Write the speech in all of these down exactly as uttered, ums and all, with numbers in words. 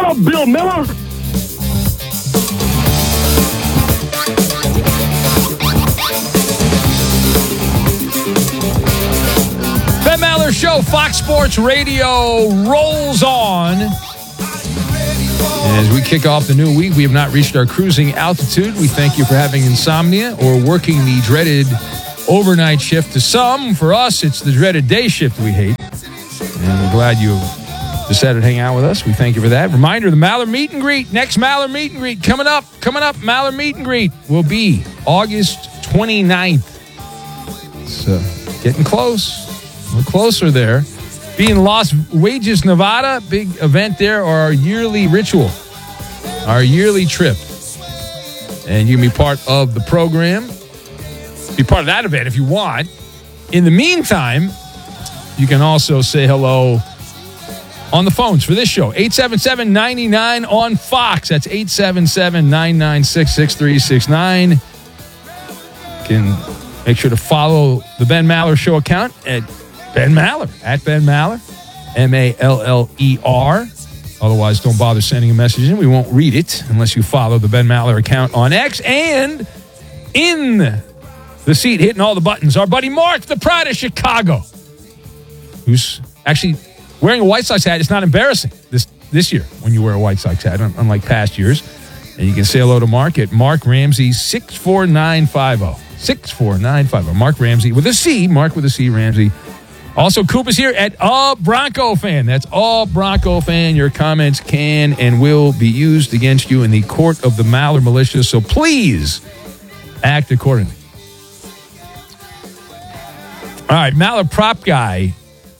up, Bill Miller? Ben Maller Show, Fox Sports Radio rolls on. As we kick off the new week, we have not reached our cruising altitude. We thank you for having insomnia or working the dreaded overnight shift. To some, for us, it's the dreaded day shift we hate. And we're glad you decided to hang out with us. We thank you for that. Reminder, the Maller Meet and Greet, next Maller Meet and Greet coming up. Coming up, Maller Meet and Greet will be August twenty-ninth. It's uh, getting close. We're closer there. Be in Las Vegas, Nevada. Big event there, or our yearly ritual, our yearly trip. And you can be part of the program. Be part of that event if you want. In the meantime, you can also say hello on the phones for this show. eight seven seven, nine nine on Fox. That's eight seven seven, nine nine six, six three six nine. You can make sure to follow the Ben Maller Show account at Ben Maller, at Ben Maller, M A L L E R. Otherwise, don't bother sending a message in. We won't read it unless you follow the Ben Maller account on X. And in the seat, hitting all the buttons, our buddy Mark, the Pride of Chicago, who's actually wearing a White Sox hat. It's not embarrassing this this year when you wear a White Sox hat, unlike past years. And you can say hello to Mark at Mark Ramsey six four nine five zero. six four nine five zero. Mark Ramsey with a C. Mark with a C, Ramsey. Also, Coop is here at All Bronco Fan. That's All Bronco Fan. Your comments can and will be used against you in the court of the Maller Militia, so please act accordingly. All right, Maller Prop Guy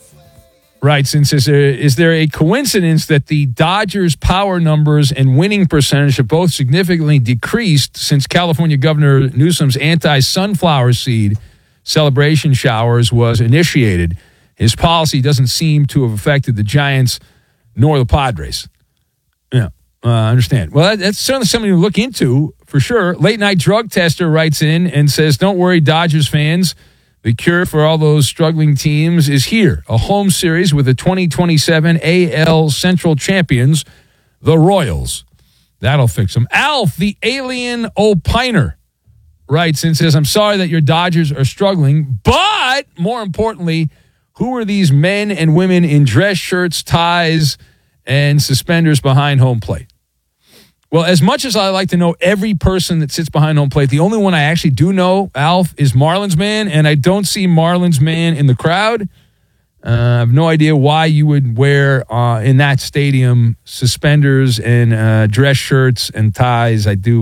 writes and says, is there a coincidence that the Dodgers' power numbers and winning percentage have both significantly decreased since California Governor Newsom's anti-sunflower seed celebration showers was initiated? His policy doesn't seem to have affected the Giants nor the Padres. Yeah, uh, I understand. Well, that, that's certainly something to look into for sure. Late Night Drug Tester writes in and says, don't worry, Dodgers fans. The cure for all those struggling teams is here. A home series with the twenty twenty-seven A L Central champions, the Royals. That'll fix them. Alf, the alien opiner, writes and says, I'm sorry that your Dodgers are struggling, but more importantly, who are these men and women in dress shirts, ties, and suspenders behind home plate? Well, as much as I like to know every person that sits behind home plate, the only one I actually do know, Alf, is Marlins Man, and I don't see Marlins Man in the crowd. Uh, I have no idea why you would wear uh, in that stadium suspenders and uh, dress shirts and ties. I do,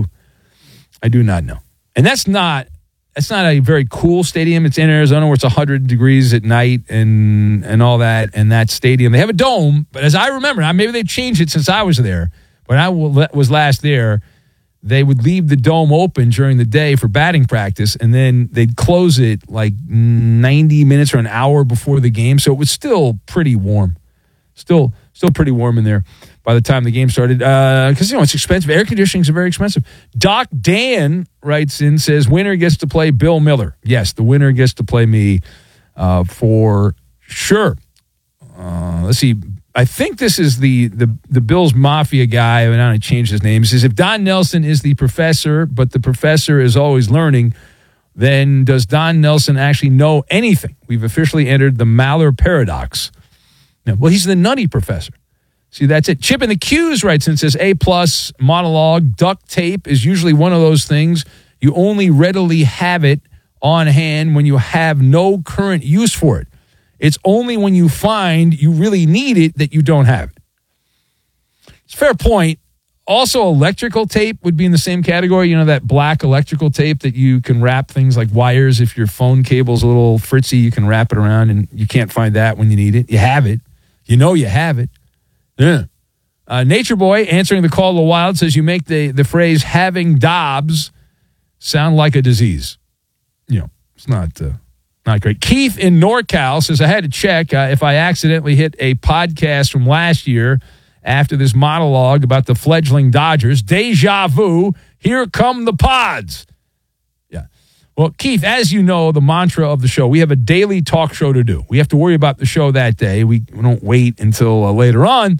I do not know. And that's not that's not a very cool stadium. It's in Arizona where it's one hundred degrees at night and and all that. And that stadium, they have a dome. But as I remember, now maybe they've changed it since I was there. When I was last there, they would leave the dome open during the day for batting practice, and then they'd close it like ninety minutes or an hour before the game. So it was still pretty warm. Still still pretty warm in there by the time the game started. Because, uh, you know, it's expensive. Air conditioning is very expensive. Doc Dan writes in, says, winner gets to play Bill Miller. Yes, the winner gets to play me uh, for sure. Uh, let's see. I think this is the the, the Bills Mafia guy. I mean, I don't change his name. He says, if Don Nelson is the professor, but the professor is always learning, then does Don Nelson actually know anything? We've officially entered the Maller paradox. Now, well, he's the nutty professor. See, that's it. Chip in the Q's writes and says, A-plus monologue, duct tape is usually one of those things. You only readily have it on hand when you have no current use for it. It's only when you find you really need it that you don't have it. It's a fair point. Also, electrical tape would be in the same category. You know, that black electrical tape that you can wrap things like wires. If your phone cable's a little fritzy, you can wrap it around, and you can't find that when you need it. You have it. You know you have it. Yeah. Uh, Nature Boy, answering the call of the wild, says you make the, the phrase having Dobbs sound like a disease. You know, it's not... Uh, Not great. Keith in NorCal says, I had to check uh, if I accidentally hit a podcast from last year after this monologue about the fledgling Dodgers. Deja vu. Here come the pods. Yeah. Well, Keith, as you know, the mantra of the show, we have a daily talk show to do. We have to worry about the show that day. We, we don't wait until uh, later on.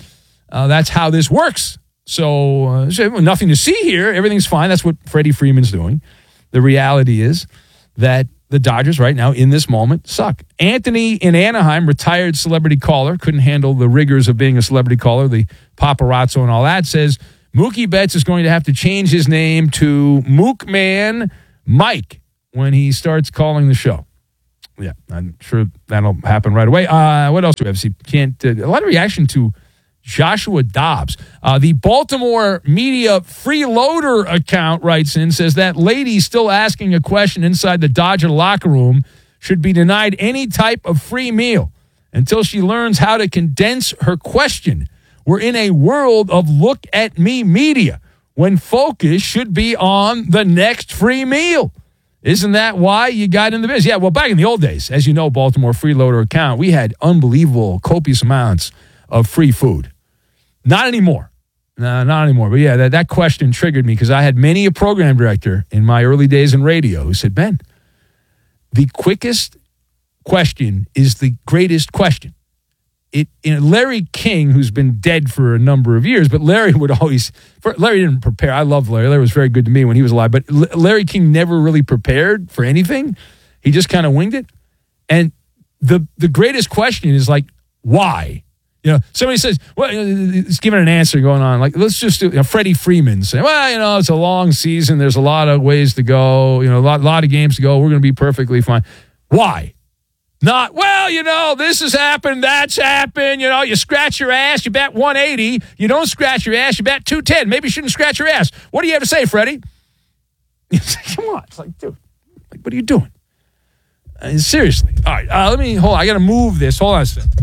uh, that's how this works. So, uh, so nothing to see here. Everything's fine. That's what Freddie Freeman's doing. The reality is that the Dodgers right now in this moment suck. Anthony in Anaheim, retired celebrity caller, couldn't handle the rigors of being a celebrity caller, the paparazzo and all that, says Mookie Betts is going to have to change his name to Mook Man Mike when he starts calling the show. Yeah, I'm sure that'll happen right away. Uh, what else do we have? See, can't uh, a lot of reaction to Joshua Dobbs. Uh, the Baltimore Media Freeloader account writes in, says that lady still asking a question inside the Dodger locker room should be denied any type of free meal until she learns how to condense her question. We're in a world of look at me media when focus should be on the next free meal. Isn't that why you got in the business? Yeah, well, back in the old days, as you know, Baltimore Freeloader account, we had unbelievable, copious amounts of free food. Not anymore. No, not anymore. But yeah, that, that question triggered me because I had many a program director in my early days in radio who said, Ben, the quickest question is the greatest question. It, you know, Larry King, who's been dead for a number of years, but Larry would always, for, Larry didn't prepare. I love Larry. Larry was very good to me when he was alive, but L- Larry King never really prepared for anything. He just kind of winged it. And the the greatest question is like, why? You know, somebody says, well, it's giving an answer going on. Like, let's just do, you know, Freddie Freeman saying, well, you know, it's a long season. There's a lot of ways to go. You know, a lot, lot of games to go. We're going to be perfectly fine. Why? Not, well, you know, this has happened. That's happened. You know, you scratch your ass, you bet one eighty. You don't scratch your ass, you bet two ten. Maybe you shouldn't scratch your ass. What do you have to say, Freddie? Come on. It's like, dude, like, what are you doing? Uh, seriously. All right. Uh, let me, hold on. I got to move this. Hold on a second.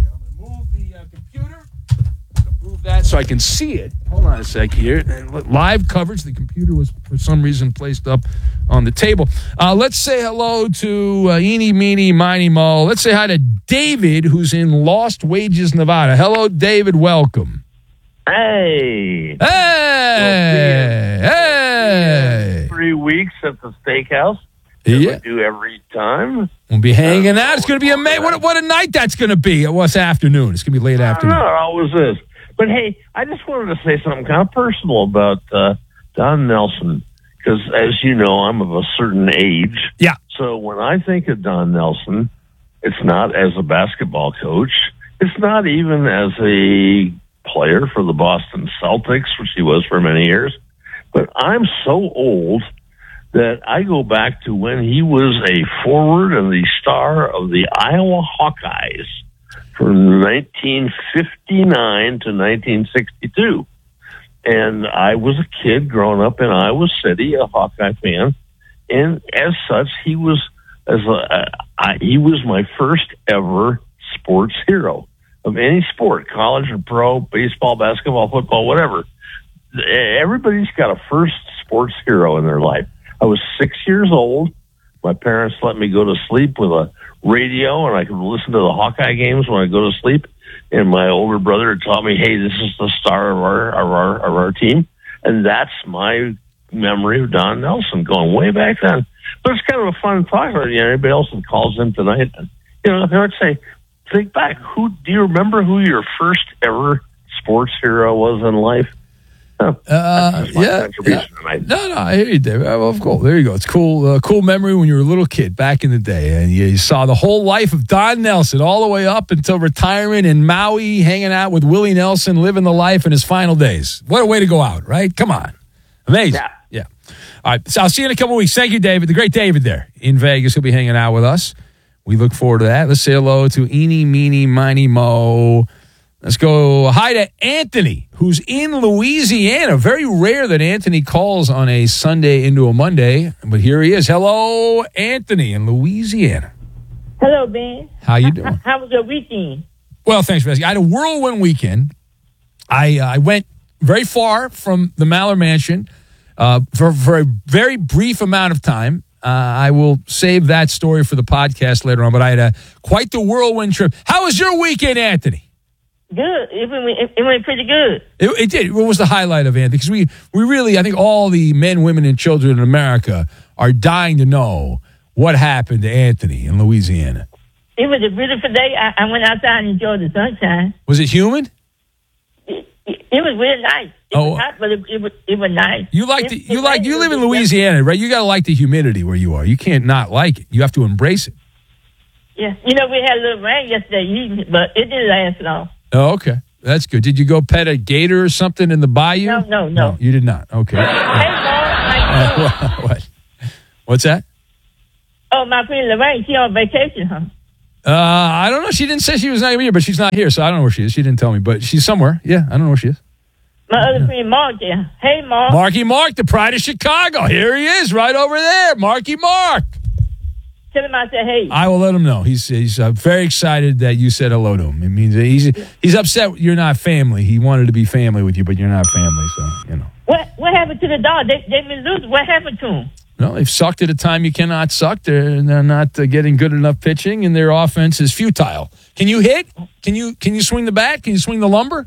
That so I can see it. Hold on a sec here. Live coverage. The computer was, for some reason, placed up on the table. Uh, let's say hello to uh, Eeny, Meeny, Miny, Mo. Let's say hi to David, who's in Lost Wages, Nevada. Hello, David. Welcome. Hey. Hey. We'll hey. Three weeks at the steakhouse. Yeah. We do every time. We'll be hanging out. It's going to be amazing. What, what a night that's going to be. It was afternoon. It's going to be late afternoon. No, it always is. But, hey, I just wanted to say something kind of personal about uh, Don Nelson, because, as you know, I'm of a certain age. Yeah. So when I think of Don Nelson, it's not as a basketball coach. It's not even as a player for the Boston Celtics, which he was for many years. But I'm so old that I go back to when he was a forward and the star of the Iowa Hawkeyes from nineteen fifty-nine to nineteen sixty-two. And I was a kid growing up in Iowa City, a Hawkeye fan. And as such, he was as a, uh, I, he was my first ever sports hero of any sport, college or pro, baseball, basketball, football, whatever. Everybody's got a first sports hero in their life. I was six years old. My parents let me go to sleep with a radio, and I could listen to the Hawkeye games when I go to sleep. And my older brother taught me, "Hey, this is the star of our of our of our team," and that's my memory of Don Nelson going way back then. But it's kind of a fun talk. You know, anybody else that calls in tonight, and, you know, I would say, think back. Who do you remember? Who your first ever sports hero was in life? Uh, yeah, yeah. No, no, I hear you, David. Well, of course, there you go. It's cool, uh, cool memory when you were a little kid back in the day, and you, you saw the whole life of Don Nelson all the way up until retirement in Maui, hanging out with Willie Nelson, living the life in his final days. What a way to go out, right? Come on, amazing. Yeah. yeah. All right, so I'll see you in a couple of weeks. Thank you, David. The great David there in Vegas. He'll be hanging out with us. We look forward to that. Let's say hello to Eeny, Meeny, Miny, Mo. Let's go hi to Anthony, who's in Louisiana. Very rare that Anthony calls on a Sunday into a Monday, but here he is. Hello, Anthony in Louisiana. Hello, Ben. How you doing? How was your weekend? Well, thanks for asking. I had a whirlwind weekend. I uh, I went very far from the Maller Mansion uh, for, for a very brief amount of time. Uh, I will save that story for the podcast later on, but I had a quite the whirlwind trip. How was your weekend, Anthony? Good. It went, it went pretty good. It, it did. What was the highlight of Anthony? Because we, we really, I think all the men, women, and children in America are dying to know what happened to Anthony in Louisiana. It was a beautiful day. I, I went outside and enjoyed the sunshine. Was it humid? It, it, was really nice. It Oh. was hot, but it, it was it was nice. You like It- the, it you like rained you a live in little bit. Louisiana, right? You gotta like the humidity where you are. You can't not like it. You have to embrace it. Yeah, you know, we had a little rain yesterday evening, but it didn't last long. Oh, okay. That's good. Did you go pet a gator or something in the bayou? No, no, no. you did not. Okay. Hey, Mom, how you doing? what? What's that? Oh, my friend Lorraine, she on vacation, huh? Uh, I don't know. She didn't say she was not here, but she's not here, so I don't know where she is. She didn't tell me, but she's somewhere. Yeah, I don't know where she is. My other friend Mark there. Hey, Mark. Marky Mark, the pride of Chicago. Here he is, right over there. Marky Mark. Tell him I said, hey. I will let him know. He's he's uh, very excited that you said hello to him. It means that he's he's upset you're not family. He wanted to be family with you, but you're not family, so you know. What what happened to the dog? They they've been losing. What happened to him? No, they've sucked at a time you cannot suck. They're they're not uh, getting good enough pitching, and their offense is futile. Can you hit? Can you can you swing the bat? Can you swing the lumber?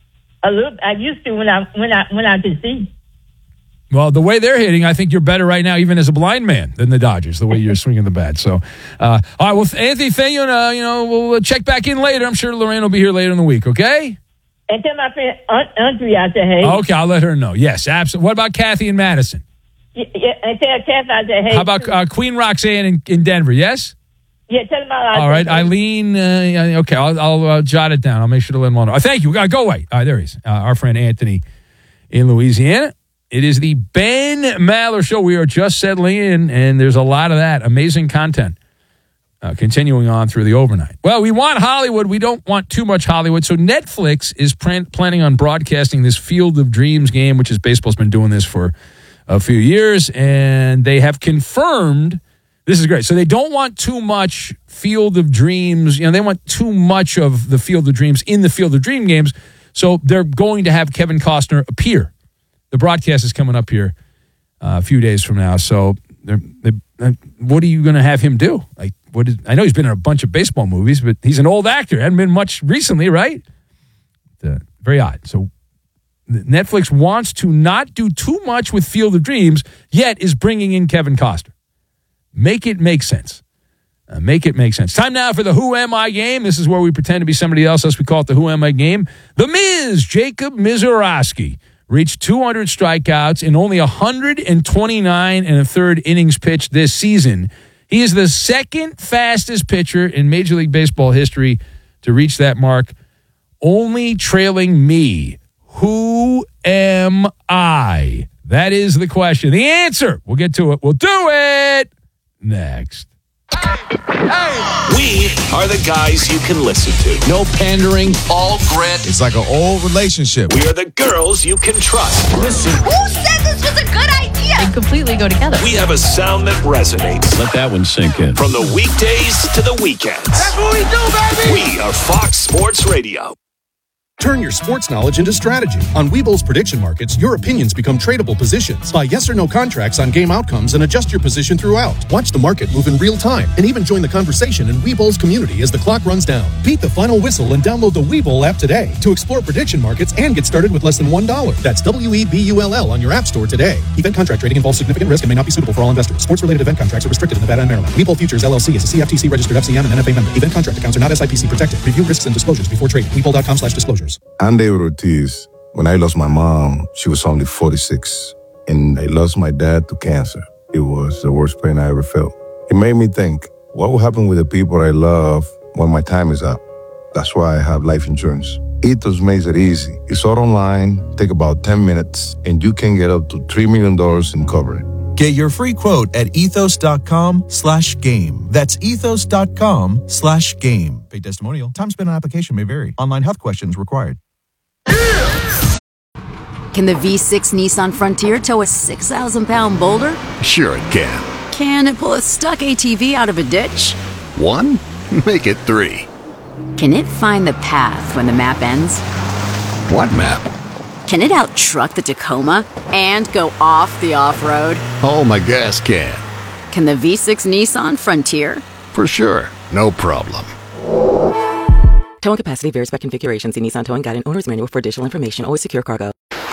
A little. I used to when I when I when I could see. Well, the way they're hitting, I think you're better right now, even as a blind man, than the Dodgers. The way you're swinging the bat. So, uh, all right. Well, Anthony, thank you. And, uh, you know, we'll check back in later. I'm sure Lorraine will be here later in the week. Okay. And tell my friend Aunt Audrey I said, hey. Okay, I'll let her know. Yes, absolutely. What about Kathy and Madison? Yeah, yeah, and tell Kathy I said, hey. How about uh, Queen Roxanne in, in Denver? Yes. Yeah, tell him I All right, said, hey. Eileen. Uh, okay, I'll, I'll uh, jot it down. I'll make sure to let them all know. Uh, thank you. We gotta go away. All right, there he is. Uh, our friend Anthony in Louisiana. It is the Ben Maller Show. We are just settling in, and there's a lot of that amazing content uh, continuing on through the overnight. Well, we want Hollywood. We don't want too much Hollywood. So Netflix is plan- planning on broadcasting this Field of Dreams game, which is baseball's been doing this for a few years, and they have confirmed. This is great. So they don't want too much Field of Dreams. You know, they want too much of the Field of Dreams in the Field of Dream games. So they're going to have Kevin Costner appear. The broadcast is coming up here uh, a few days from now. So they're, they're, what are you going to have him do? Like, what is, I know he's been in a bunch of baseball movies, but he's an old actor. Hasn't been much recently, right? Uh, very odd. So Netflix wants to not do too much with Field of Dreams, yet is bringing in Kevin Costner. Make it make sense. Uh, make it make sense. Time now for the Who Am I game. This is where we pretend to be somebody else, as we call it the Who Am I game. The Miz, Jacob Mizorowski, reached two hundred strikeouts in only one hundred twenty-nine and a third innings pitched this season. He is the second fastest pitcher in Major League Baseball history to reach that mark, only trailing me. Who am I? That is the question. The answer, we'll get to it. We'll do it next. We are the guys you can listen to. No pandering, all grit. It's like an old relationship. We are the girls you can trust. Listen. Who said this was a good idea? They completely go together. We have a sound that resonates. Let that one sink in. From the weekdays to the weekends. That's what we do, baby! We are Fox Sports Radio. Turn your sports knowledge into strategy. On Webull's prediction markets, your opinions become tradable positions. Buy yes or no contracts on game outcomes and adjust your position throughout. Watch the market move in real time and even join the conversation in Webull's community as the clock runs down. Beat the final whistle and download the Webull app today to explore prediction markets and get started with less than one dollar. That's W E B U L L on your app store today. Event contract trading involves significant risk and may not be suitable for all investors. Sports-related event contracts are restricted in Nevada and Maryland. Webull Futures L L C is a C F T C-registered F C M and N F A member. Event contract accounts are not S I P C protected. Review risks and disclosures before trading. Webull.com slash disclosures. I'm David Ortiz. When I lost my mom, she was only forty-six, and I lost my dad to cancer. It was the worst pain I ever felt. It made me think, what will happen with the people I love when my time is up? That's why I have life insurance. Ethos makes it easy. It's all online, take about ten minutes, and you can get up to three million dollars in coverage. Get your free quote at ethos.com slash game. That's ethos.com slash game. Paid testimonial. Time spent on application may vary. Online health questions required. Can the V six Nissan Frontier tow a six thousand pound boulder? Sure it can. Can it pull a stuck A T V out of a ditch? One? Make it three. Can it find the path when the map ends? What map? Can it out-truck the Tacoma and go off the off-road? Oh, my gas can. Can the V six Nissan Frontier? For sure. No problem. Towing capacity varies by configuration. See Nissan Towing Guide and Owner's Manual for additional information. Always secure cargo.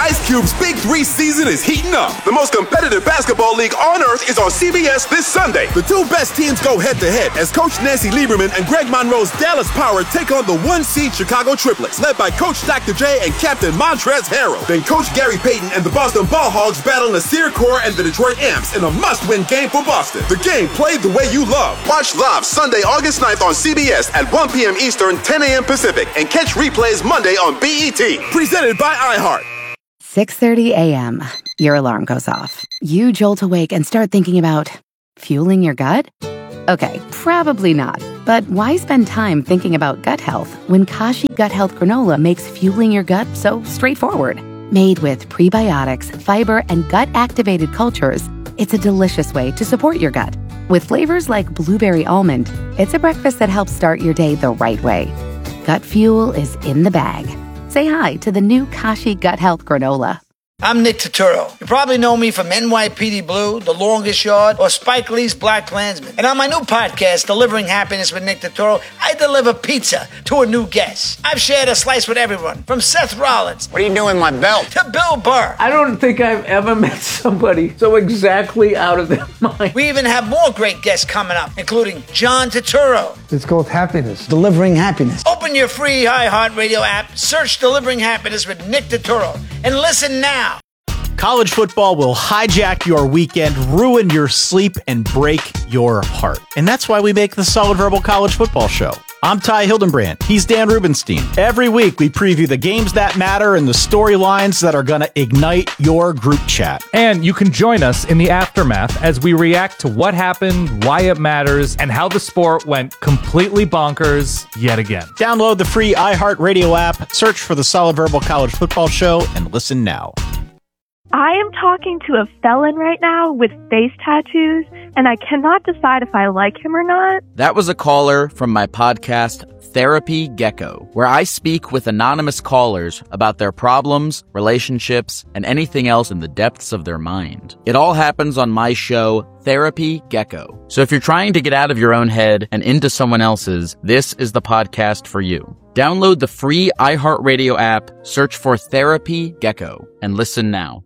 Ice Cube's Big Three season is heating up. The most competitive basketball league on earth is on C B S this Sunday. The two best teams go head-to-head as Coach Nancy Lieberman and Greg Monroe's Dallas Power take on the one-seed Chicago Triplets, led by Coach Doctor J and Captain Montrezl Harrell. Then Coach Gary Payton and the Boston Ball Hogs battle Nasir Kaur and the Detroit Amps in a must-win game for Boston. The game played the way you love. Watch live Sunday, August ninth on C B S at one p.m. Eastern, ten a.m. Pacific, and catch replays Monday on B E T. Presented by iHeart. six thirty a.m. Your alarm goes off. You jolt awake and start thinking about fueling your gut? Okay, probably not. But why spend time thinking about gut health when Kashi Gut Health Granola makes fueling your gut so straightforward? Made with prebiotics, fiber, and gut-activated cultures, it's a delicious way to support your gut. With flavors like blueberry almond, it's a breakfast that helps start your day the right way. Gut fuel is in the bag. Say hi to the new Kashi Gut Health Granola. I'm Nick Turturro. You probably know me from N Y P D Blue, The Longest Yard, or Spike Lee's Black Klansman. And on my new podcast, Delivering Happiness with Nick Turturro, I deliver pizza to a new guest. I've shared a slice with everyone, from Seth Rollins. What are you doing with my belt? To Bill Burr. I don't think I've ever met somebody so exactly out of their mind. We even have more great guests coming up, including John Turturro. It's called Happiness. Delivering Happiness. Open your free iHeartRadio app, search Delivering Happiness with Nick Turturro, and listen now. College football will hijack your weekend, ruin your sleep, and break your heart. And that's why we make the Solid Verbal College Football Show. I'm Ty Hildenbrand. He's Dan Rubenstein. Every week, we preview the games that matter and the storylines that are going to ignite your group chat. And you can join us in the aftermath as we react to what happened, why it matters, and how the sport went completely bonkers yet again. Download the free iHeartRadio app, search for the Solid Verbal College Football Show, and listen now. I am talking to a felon right now with face tattoos, and I cannot decide if I like him or not. That was a caller from my podcast, Therapy Gecko, where I speak with anonymous callers about their problems, relationships, and anything else in the depths of their mind. It all happens on my show, Therapy Gecko. So if you're trying to get out of your own head and into someone else's, this is the podcast for you. Download the free iHeartRadio app, search for Therapy Gecko, and listen now.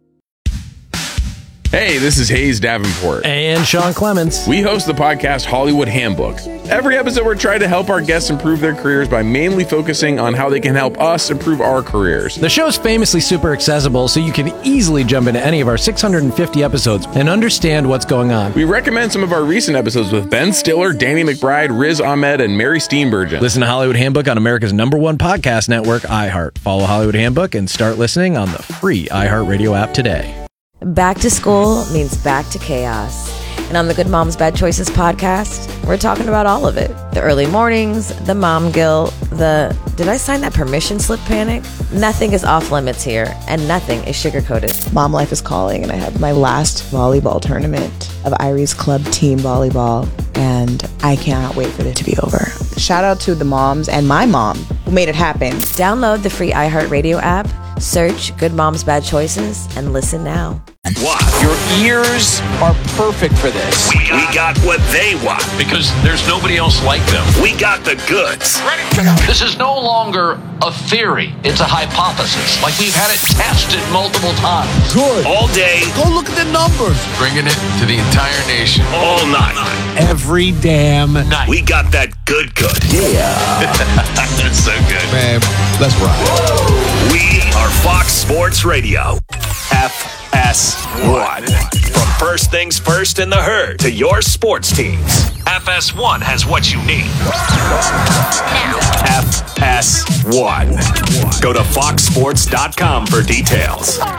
Hey, this is Hayes Davenport. And Sean Clements. We host the podcast Hollywood Handbook. Every episode, we're trying to help our guests improve their careers by mainly focusing on how they can help us improve our careers. The show's famously super accessible, so you can easily jump into any of our six hundred fifty episodes and understand what's going on. We recommend some of our recent episodes with Ben Stiller, Danny McBride, Riz Ahmed, and Mary Steenburgen. Listen to Hollywood Handbook on America's number one podcast network, iHeart. Follow Hollywood Handbook and start listening on the free iHeartRadio app today. Back to school means back to chaos. And on the Good Moms Bad Choices podcast, we're talking about all of it. The early mornings, the mom guilt, the did I sign that permission slip panic? Nothing is off limits here, and nothing is sugar-coated. Mom life is calling, and I have my last volleyball tournament of Irie's Club Team Volleyball, and I cannot wait for it to be over. Shout out to the moms and my mom who made it happen. Download the free iHeartRadio app, search Good Moms Bad Choices, and listen now. Wow, your ears are perfect for this. We got, we got what they want because there's nobody else like them. We got the goods. This is no longer a theory. It's a hypothesis. Like we've had it tested multiple times. Good. All day. Go look at the numbers. Bringing it to the entire nation. All night. Every damn night. We got that good good. Yeah. That's so good. Man, let's ride. We are Fox Sports Radio. F S one. From first things first in the herd to your sports teams. F S one has what you need. F S one. Go to fox sports dot com for details.